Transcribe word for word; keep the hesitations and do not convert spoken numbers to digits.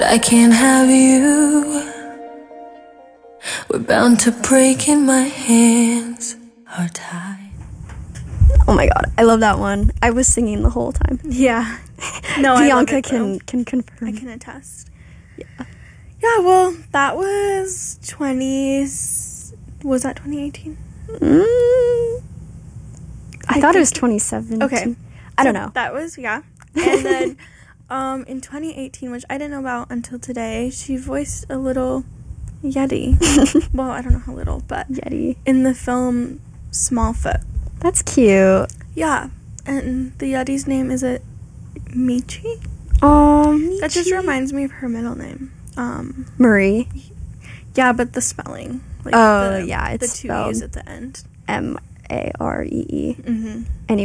I can't have you. We're bound to break and my hands are tied. Oh my god, I love that one. I was singing the whole time. Yeah. No, I love Bianca it, can though. can confirm. I can attest. Yeah. Yeah, well, that was twenty... Was that twenty eighteen? Mm, I, I thought it was think- twenty seventeen. Okay. I So don't know. That was, yeah. And then um, in twenty eighteen, which I didn't know about until today, she voiced a little Yeti. Well, I don't know how little, but Yeti. in the film Smallfoot. That's cute. Yeah. And the Yeti's name is it Michi? Oh, That just reminds me of her middle name. Um, Marie. yeah, but the spelling. Like Oh, the, yeah, it's the two spelled E's at the end. M A R E E. Mm-hmm. Anyway.